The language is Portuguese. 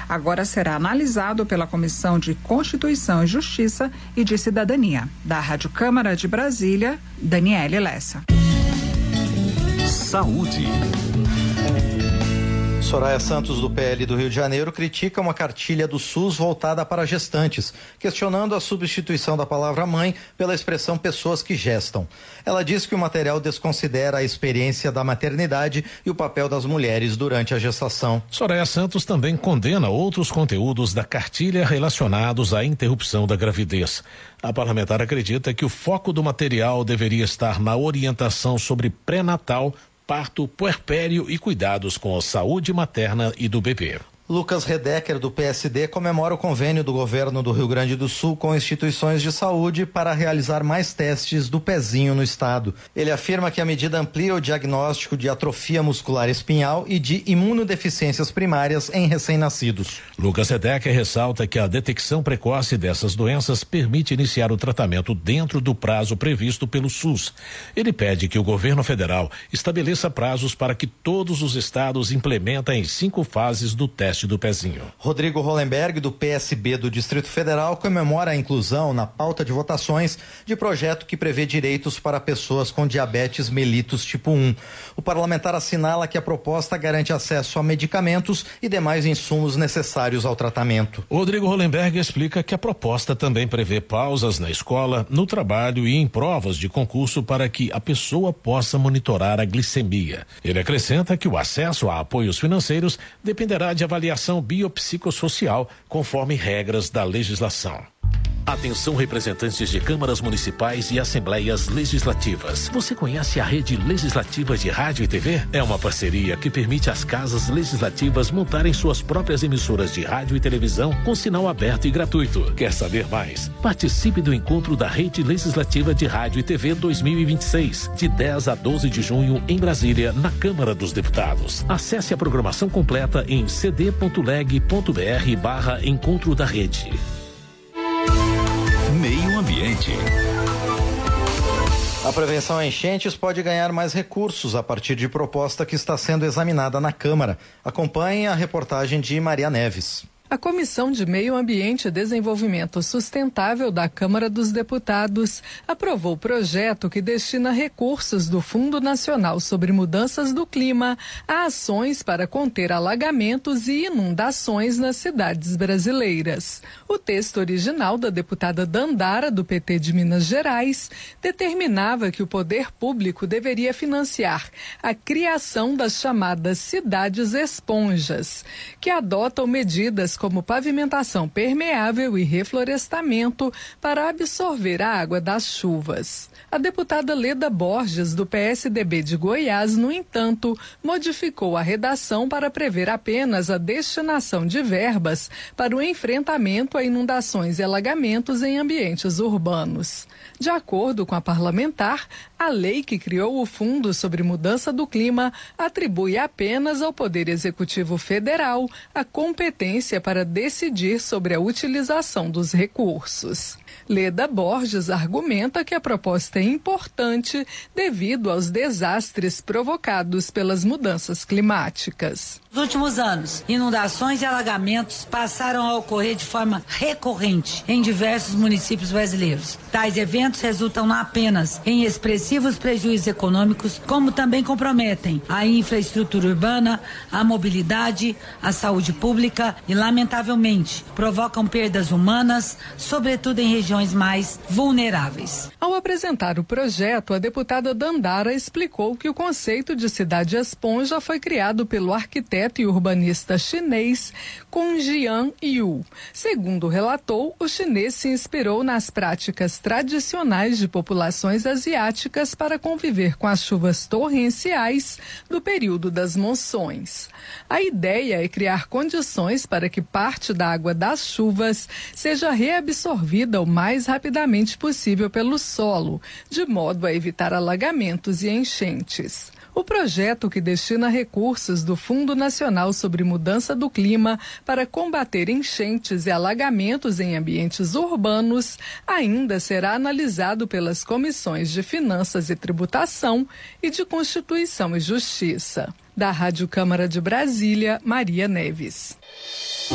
agora será analisado pela Comissão de Constituição e Justiça e de Cidadania. Da Rádio Câmara de Brasília, Daniele Lessa. Saúde. Soraya Santos, do PL do Rio de Janeiro, critica uma cartilha do SUS voltada para gestantes, questionando a substituição da palavra mãe pela expressão pessoas que gestam. Ela diz que o material desconsidera a experiência da maternidade e o papel das mulheres durante a gestação. Soraya Santos também condena outros conteúdos da cartilha relacionados à interrupção da gravidez. A parlamentar acredita que o foco do material deveria estar na orientação sobre pré-natal, parto, puerpério e cuidados com a saúde materna e do bebê. Lucas Redecker, do PSD, comemora o convênio do governo do Rio Grande do Sul com instituições de saúde para realizar mais testes do pezinho no estado. Ele afirma que a medida amplia o diagnóstico de atrofia muscular espinhal e de imunodeficiências primárias em recém-nascidos. Lucas Redecker ressalta que a detecção precoce dessas doenças permite iniciar o tratamento dentro do prazo previsto pelo SUS. Ele pede que o governo federal estabeleça prazos para que todos os estados implementem 5 fases do teste do pezinho. Rodrigo Hollenberg, do PSB do Distrito Federal, comemora a inclusão na pauta de votações de projeto que prevê direitos para pessoas com diabetes mellitus tipo 1. O parlamentar assinala que a proposta garante acesso a medicamentos e demais insumos necessários ao tratamento. Rodrigo Hollenberg explica que a proposta também prevê pausas na escola, no trabalho e em provas de concurso para que a pessoa possa monitorar a glicemia. Ele acrescenta que o acesso a apoios financeiros dependerá de avaliação biopsicossocial, conforme regras da legislação. Atenção, representantes de câmaras municipais e assembleias legislativas. Você conhece a Rede Legislativa de Rádio e TV? É uma parceria que permite às casas legislativas montarem suas próprias emissoras de rádio e televisão com sinal aberto e gratuito. Quer saber mais? Participe do encontro da Rede Legislativa de Rádio e TV 2026, de 10 a 12 de junho em Brasília, na Câmara dos Deputados. Acesse a programação completa em cd.leg.br/encontro da rede. Meio Ambiente. A prevenção a enchentes pode ganhar mais recursos a partir de proposta que está sendo examinada na Câmara. Acompanhe a reportagem de Maria Neves. A Comissão de Meio Ambiente e Desenvolvimento Sustentável da Câmara dos Deputados aprovou o projeto que destina recursos do Fundo Nacional sobre Mudanças do Clima a ações para conter alagamentos e inundações nas cidades brasileiras. O texto original da deputada Dandara, do PT de Minas Gerais, determinava que o poder público deveria financiar a criação das chamadas cidades esponjas, que adotam medidas como pavimentação permeável e reflorestamento para absorver a água das chuvas. A deputada Leda Borges, do PSDB de Goiás, no entanto, modificou a redação para prever apenas a destinação de verbas para o enfrentamento a inundações e alagamentos em ambientes urbanos. De acordo com a parlamentar, a lei que criou o Fundo sobre Mudança do Clima atribui apenas ao Poder Executivo Federal a competência para decidir sobre a utilização dos recursos. Leda Borges argumenta que a proposta é importante devido aos desastres provocados pelas mudanças climáticas. Nos últimos anos, inundações e alagamentos passaram a ocorrer de forma recorrente em diversos municípios brasileiros. Tais eventos resultam não apenas em expressivos prejuízos econômicos, como também comprometem a infraestrutura urbana, a mobilidade, a saúde pública e, lamentavelmente, provocam perdas humanas, sobretudo em regiões mais vulneráveis. Ao apresentar o projeto, a deputada Dandara explicou que o conceito de cidade esponja foi criado pelo arquiteto e urbanista chinês Kun Jian Yu. Segundo relatou, o chinês se inspirou nas práticas tradicionais de populações asiáticas para conviver com as chuvas torrenciais do período das monções. A ideia é criar condições para que parte da água das chuvas seja reabsorvida o mais rapidamente possível pelo solo, de modo a evitar alagamentos e enchentes. O projeto, que destina recursos do Fundo Nacional sobre Mudança do Clima para combater enchentes e alagamentos em ambientes urbanos, ainda será analisado pelas comissões de Finanças e Tributação e de Constituição e Justiça. Da Rádio Câmara de Brasília, Maria Neves.